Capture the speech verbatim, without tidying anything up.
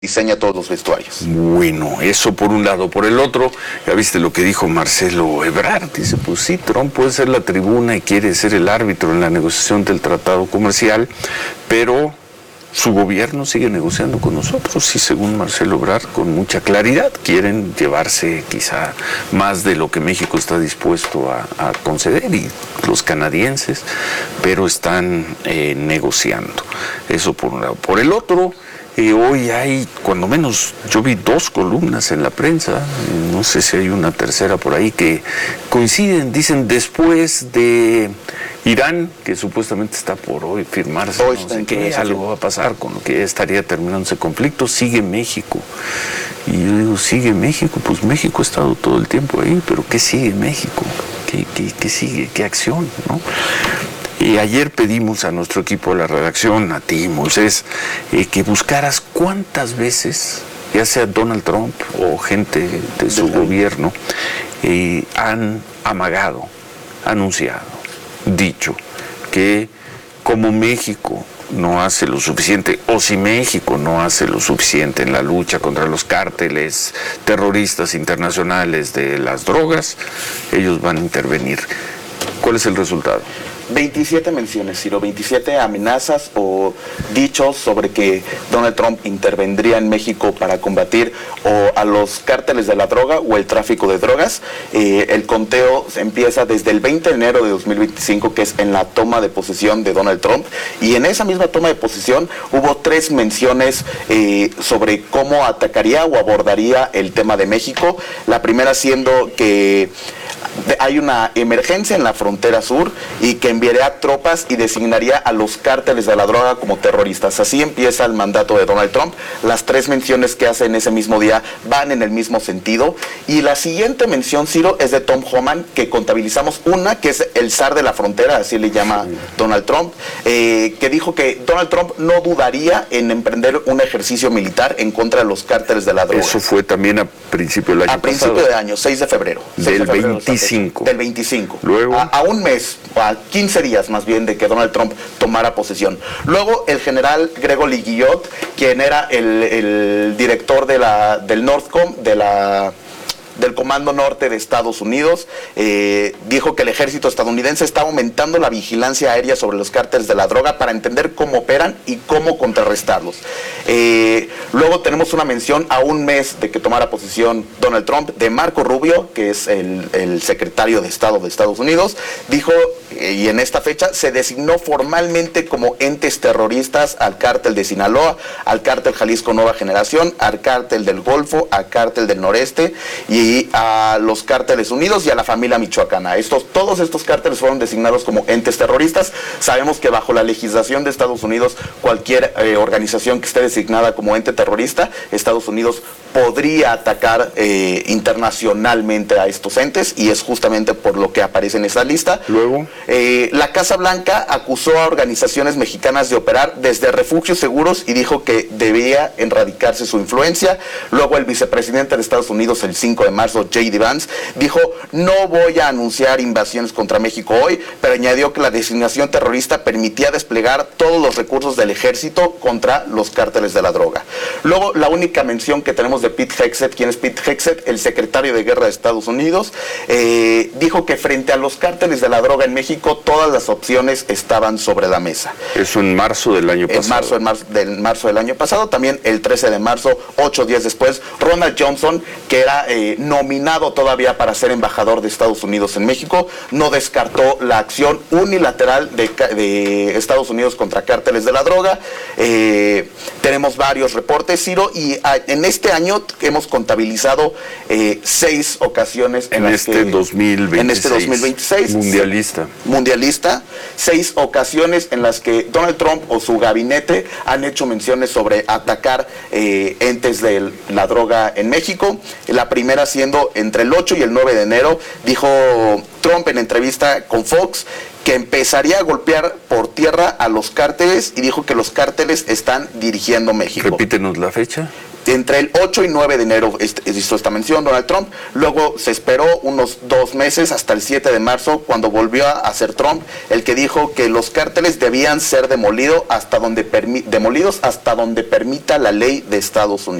diseña todos los vestuarios. Bueno, eso por un lado. Por el otro, ya viste lo que dijo Marcelo Ebrard. Dice, pues sí, Trump puede ser la tribuna y quiere ser el árbitro en la negociación del tratado comercial, pero su gobierno sigue negociando con nosotros y, según Marcelo Ebrard, con mucha claridad quieren llevarse quizá más de lo que México está dispuesto a, a conceder, y los canadienses, pero están eh, negociando. Eso por un lado. Por el otro, Eh, hoy hay, cuando menos, yo vi dos columnas en la prensa, no sé si hay una tercera por ahí, que coinciden, dicen, después de Irán, que supuestamente está por hoy firmarse, hoy no sé qué, algo va a pasar con lo que ya estaría terminando ese conflicto, sigue México. Y yo digo, ¿sigue México? Pues México ha estado todo el tiempo ahí, pero ¿qué sigue México? ¿Qué, qué, qué sigue? ¿Qué acción? ¿No? Y ayer pedimos a nuestro equipo de la redacción, a ti, Moisés, eh, que buscaras cuántas veces, ya sea Donald Trump o gente de su de gobierno, eh, han amagado, anunciado, dicho que como México no hace lo suficiente, o si México no hace lo suficiente en la lucha contra los cárteles terroristas internacionales de las drogas, ellos van a intervenir. ¿Cuál es el resultado? veintisiete menciones, Ciro, veintisiete amenazas o dichos sobre que Donald Trump intervendría en México para combatir o a los cárteles de la droga o el tráfico de drogas. Eh, el conteo empieza desde el veinte de enero de dos mil veinticinco, que es en la toma de posesión de Donald Trump, y en esa misma toma de posesión hubo tres menciones eh, sobre cómo atacaría o abordaría el tema de México. La primera siendo que hay una emergencia en la frontera sur y que enviaría tropas y designaría a los cárteles de la droga como terroristas. Así empieza el mandato de Donald Trump. Las tres menciones que hace en ese mismo día van en el mismo sentido. Y la siguiente mención, Ciro, es de Tom Homan, que contabilizamos una, que es el zar de la frontera, así le llama sí. Donald Trump, eh, que dijo que Donald Trump no dudaría en emprender un ejercicio militar en contra de los cárteles de la droga. Eso fue también a principio del año A principio pasado. de año, seis de febrero. Del veinticinco. Del veinticinco. Luego. A, a un mes, a quince días más bien de que Donald Trump tomara posesión. Luego el general Gregory Guillot, quien era el, el director de la, del Northcom, de la... del Comando Norte de Estados Unidos, eh, dijo que el ejército estadounidense está aumentando la vigilancia aérea sobre los cárteles de la droga para entender cómo operan y cómo contrarrestarlos. Eh, luego tenemos una mención a un mes de que tomara posesión Donald Trump de Marco Rubio, que es el, el secretario de Estado de Estados Unidos. Dijo, eh, y en esta fecha se designó formalmente como entes terroristas al cártel de Sinaloa, al cártel Jalisco Nueva Generación, al cártel del Golfo, al cártel del Noreste y y a los cárteles unidos y a la familia michoacana. Estos, todos estos cárteles fueron designados como entes terroristas. Sabemos que bajo la legislación de Estados Unidos, cualquier eh, organización que esté designada como ente terrorista, Estados Unidos podría atacar eh, internacionalmente a estos entes, y es justamente por lo que aparece en esa lista. Luego, eh, la Casa Blanca acusó a organizaciones mexicanas de operar desde refugios seguros y dijo que debía erradicarse su influencia. Luego el vicepresidente de Estados Unidos, el cinco de marzo, J D Vance, dijo, no voy a anunciar invasiones contra México hoy, pero añadió que la designación terrorista permitía desplegar todos los recursos del ejército contra los cárteles de la droga. Luego, la única mención que tenemos de Pete Hegseth. ¿Quién es Pete Hegseth? El secretario de Guerra de Estados Unidos. Eh, dijo que frente a los cárteles de la droga en México, todas las opciones estaban sobre la mesa. Eso en marzo del año pasado. En marzo, en marzo, del, marzo del año pasado. También el trece de marzo, ocho días después, Ronald Johnson, que era eh, nominado todavía para ser embajador de Estados Unidos en México, no descartó la acción unilateral de, de Estados Unidos contra cárteles de la droga. Eh, tenemos varios reportes, Ciro, y a, en este año hemos contabilizado eh, seis ocasiones en, en las este que, dos mil veintiséis, en este dos mil veintiséis mundialista. mundialista, seis ocasiones en las que Donald Trump o su gabinete han hecho menciones sobre atacar eh, entes de la droga en México. La primera siendo entre el ocho y el nueve de enero, dijo Trump en entrevista con Fox que empezaría a golpear por tierra a los cárteles, y dijo que los cárteles están dirigiendo México. Repítenos la fecha. Entre el ocho y nueve de enero hizo esta mención Donald Trump, luego se esperó unos dos meses hasta el siete de marzo, cuando volvió a ser Trump el que dijo que los cárteles debían ser demolido hasta donde permi- demolidos hasta donde permita la ley de Estados Unidos.